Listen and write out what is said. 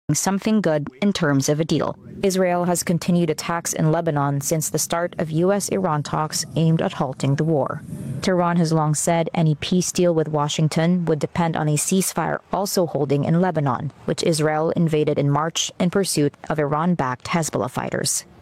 something good in terms of a deal. Israel has continued attacks in Lebanon since the start of U.S.-Iran talks aimed at halting the war. Tehran has long said any peace deal with Washington would depend on a ceasefire also holding in Lebanon, which Israel invaded in March in pursuit of Iran-backed Hezbollah fighters.